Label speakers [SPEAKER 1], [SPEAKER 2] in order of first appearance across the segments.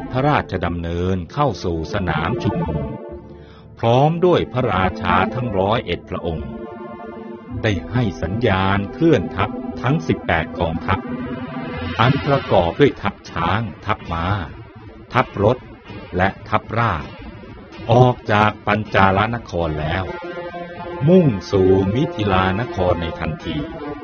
[SPEAKER 1] พระราชดำเนินเข้าสู่สนามชุมนุมพร้อมด้วยพระราชาทั้ง101 พระองค์ได้ให้สัญญาณเคลื่อนทัพทั้ง18 กองทัพอันประกอบด้วยทัพช้างทัพม้าทัพรถและทัพราบออกจากปัญจาลนครแล้วมุ่งสู่มิถิลานครในทันที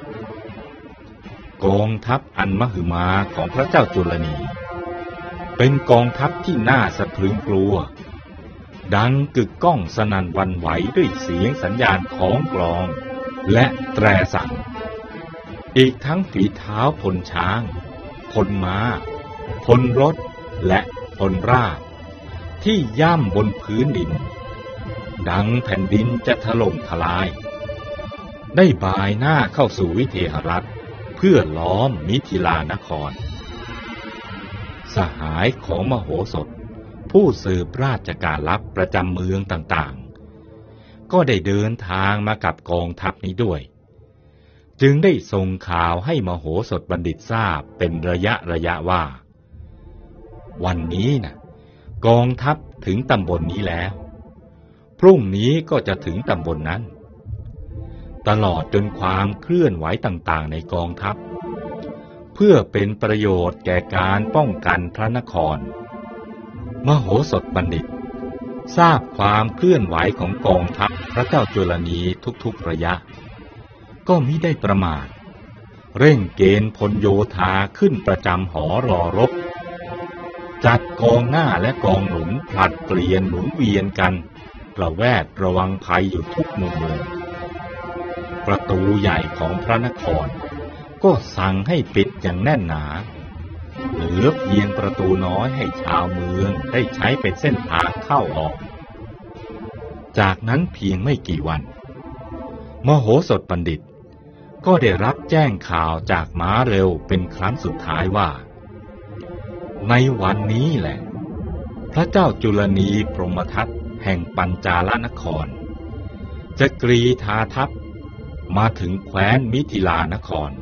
[SPEAKER 1] กองทัพอันมหึมาของพระเจ้าจุลนีเป็นกองทัพที่น่าสะพรึงกลัวดังกึกก้องสนั่นหวั่นไหวด้วยเสียงสัญญาณของกลองและแตรสั่นอีกทั้งฝีเท้าพลช้างพลม้าพลรถและพลราบที่ย่ำบนพื้นดินดังแผ่นดินจะถล่มทลายได้บ่ายหน้าเข้าสู่วิเทหรัฐเพื่อล้อมมิถิลานครสหายของมโหสถผู้สืบราชการลับประจำเมืองต่างๆก็ได้เดินทางมากับกองทัพนี้ด้วยจึงได้ส่งข่าวให้มโหสถบัณฑิตทราบเป็นระยะว่าวันนี้นะกองทัพถึงตำบลนี้แล้วพรุ่งนี้ก็จะถึงตำบลนั้นตลอดจนความเคลื่อนไหวต่างๆในกองทัพเพื่อเป็นประโยชน์แก่การป้องกันพระนครมโหสถบัณฑิตทราบความเคลื่อนไหวของกองทัพพระเจ้าจุลนีทุกๆระยะก็มิได้ประมาทเร่งเกณฑ์พลโยธาขึ้นประจำหอรอรบจัดกองหน้าและกองหนุนผลัดเปลี่ยนหมุนเวียนกันระแวดระวังภัยอยู่ทุกมุมเมืองประตูใหญ่ของพระนครก็สั่งให้ปิดอย่างแน่นหนาเหลือเพียงประตูน้อยให้ชาวเมืองได้ใช้เป็นเส้นทางเข้าออกจากนั้นเพียงไม่กี่วันมโหสถบัณฑิตก็ได้รับแจ้งข่าวจากม้าเร็วเป็นครั้งสุดท้ายว่าในวันนี้แหละพระเจ้าจุลนีพรหมทัตแห่งปัญจาลนครจะกรีธาทัพมาถึงแคว้นมิถิลานคร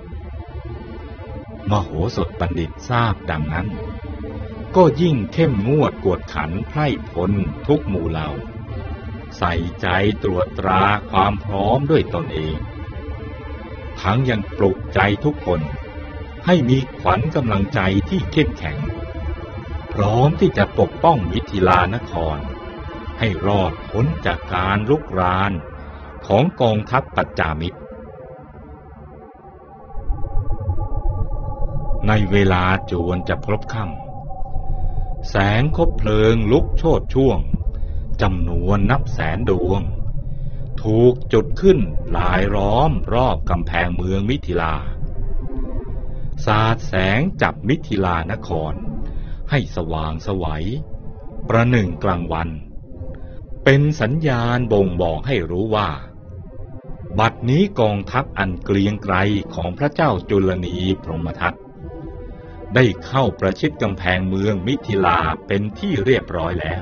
[SPEAKER 1] มโหสถบัณฑิตทราบดังนั้นก็ยิ่งเข้มงวดกวดขันไพร่พลทุกหมู่เหล่าใส่ใจตรวจตราความพร้อมด้วยตนเองทั้งยังปลุกใจทุกคนให้มีขวัญกำลังใจที่เข้มแข็งพร้อมที่จะปกป้องมิถิลานครให้รอดพ้นจากการรุกรานของกองทัพปัจจามิตรในเวลาจวนจะพลบค่ำแสงคบเพลิงลุกโชติช่วงจำนวนนับแสนดวงถูกจุดขึ้นหลายล้อมรอบกำแพงเมืองมิถิลาสาดแสงจับมิถิลานครให้สว่างไสวประหนึ่งกลางวันเป็นสัญญาณบ่งบอกให้รู้ว่าบัดนี้กองทัพอันเกรียงไกรของพระเจ้าจุลนีพรหมทัตได้เข้าประชิดกำแพงเมืองมิถิลาเป็นที่เรียบร้อยแล้ว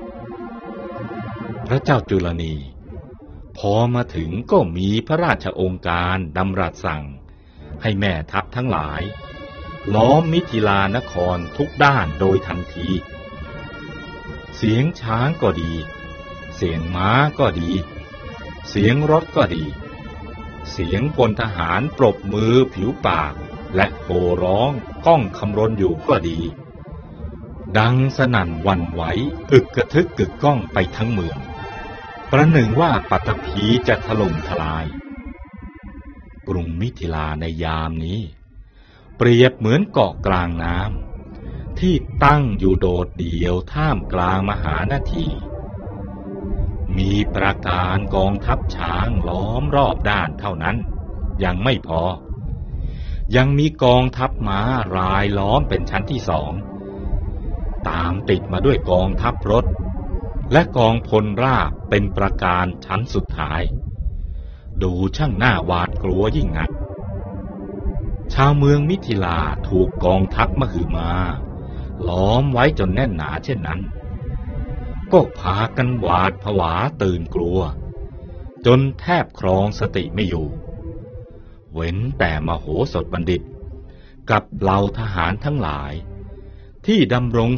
[SPEAKER 1] พระเจ้าจุลนีพอมาถึงก็มีพระราชโองการดำรัสสั่งให้แม่ทัพทั้งหลายล้อมมิถิลานครทุกด้านโดยทันทีเสียงช้างก็ดีเสียงม้าก็ดีเสียงรถก็ดีเสียงพลทหารปรบมือผิวปากและโห่ร้องก้องคำรนอยู่ก็ดีดังสนั่นหวั่นไหวอึกกระทึกกึกก้องไปทั้งเมืองประหนึ่งว่าปัตตภีจะถล่มทลายกรุงมิถิลาในยามนี้เปรียบเหมือนเกาะกลางน้ำที่ตั้งอยู่โดดเดี่ยวท่ามกลางมหานาทีมีปราการกองทัพช้างล้อมรอบด้านเท่านั้นยังไม่พอยังมีกองทัพม้ารายล้อมเป็นชั้นที่2ตามติดมาด้วยกองทัพรถและกองพลราบเป็นปราการชั้นสุดท้ายดูช่างน่าหวาดกลัวยิ่งนักชาวเมืองมิถิลาถูกกองทัพมหึมาล้อมไว้จนแน่นหนาเช่นนั้นก็พากันหวาดผวาตื่นกลัวจนแทบครองสติไม่อยู่เว้นแต่มโหสถบัณฑิตกับเหล่าทหารทั้งหลายที่ดำรง